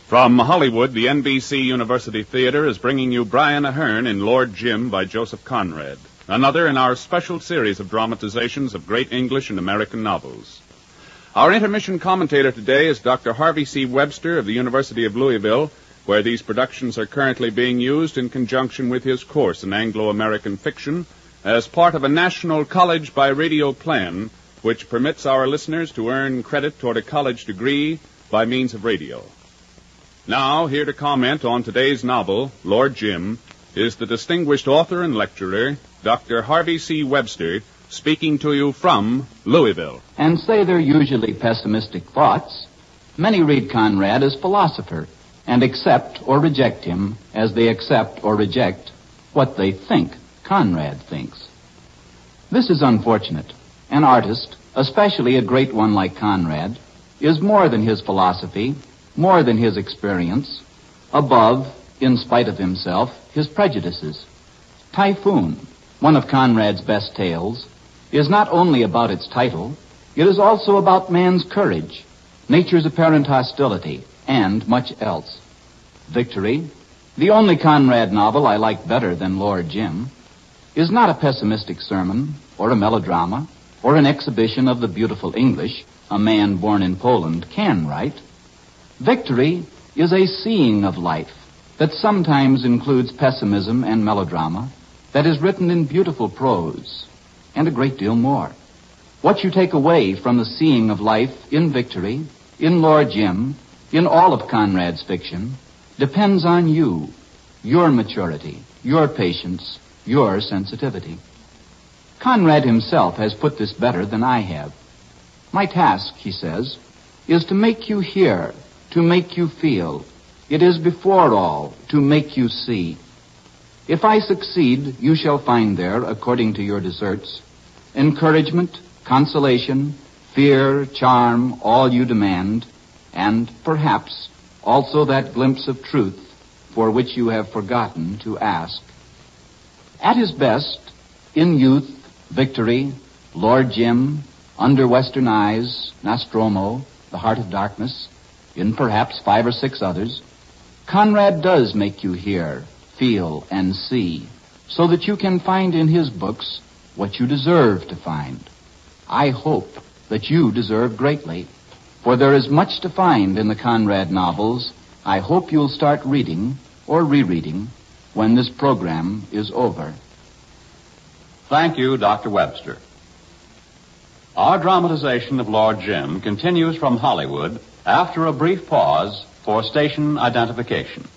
From Hollywood, the NBC University Theater is bringing you Brian Aherne in Lord Jim by Joseph Conrad, another in our special series of dramatizations of great English and American novels. Our intermission commentator today is Dr. Harvey C. Webster of the University of Louisville, where these productions are currently being used in conjunction with his course in Anglo-American fiction as part of a national college by radio plan which permits our listeners to earn credit toward a college degree by means of radio. Now, here to comment on today's novel, Lord Jim, is the distinguished author and lecturer, Dr. Harvey C. Webster, speaking to you from Louisville. And say they're usually pessimistic thoughts. Many read Conrad as philosopher and accept or reject him as they accept or reject what they think Conrad thinks. This is unfortunate. An artist, especially a great one like Conrad, is more than his philosophy, more than his experience, above, in spite of himself, his prejudices. Typhoon, one of Conrad's best tales, is not only about its title, it is also about man's courage, nature's apparent hostility, and much else. Victory, the only Conrad novel I like better than Lord Jim, is not a pessimistic sermon, or a melodrama, or an exhibition of the beautiful English a man born in Poland can write. Victory is a seeing of life that sometimes includes pessimism and melodrama, that is written in beautiful prose, and a great deal more. What you take away from the seeing of life in Victory, in Lord Jim, in all of Conrad's fiction, depends on you, your maturity, your patience, your sensitivity. Conrad himself has put this better than I have. My task, he says, is to make you hear, to make you feel. It is before all to make you see. If I succeed, you shall find there, according to your deserts, encouragement, consolation, fear, charm, all you demand, and perhaps also that glimpse of truth for which you have forgotten to ask. At his best, in youth, Victory, Lord Jim, Under Western Eyes, Nostromo, The Heart of Darkness, in perhaps 5 or 6 others, Conrad does make you hear, feel, and see, so that you can find in his books what you deserve to find. I hope that you deserve greatly, for there is much to find in the Conrad novels I hope you'll start reading or rereading when this program is over. Thank you, Dr. Webster. Our dramatization of Lord Jim continues from Hollywood after a brief pause for station identification.